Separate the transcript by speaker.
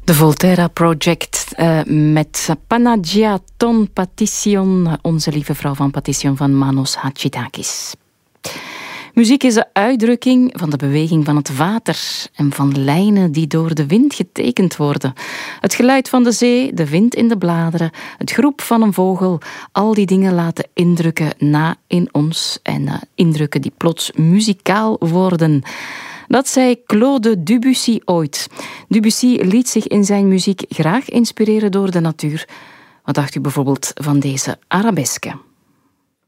Speaker 1: De Volterra Project met Panagia ton Patission, onze lieve vrouw van Patission van Manos Hatchitakis. Muziek is de uitdrukking van de beweging van het water en van lijnen die door de wind getekend worden. Het geluid van de zee, de wind in de bladeren, het geroep van een vogel, al die dingen laten indrukken na in ons en indrukken die plots muzikaal worden. Dat zei Claude Debussy ooit. Debussy liet zich in zijn muziek graag inspireren door de natuur. Wat dacht u bijvoorbeeld van deze arabeske?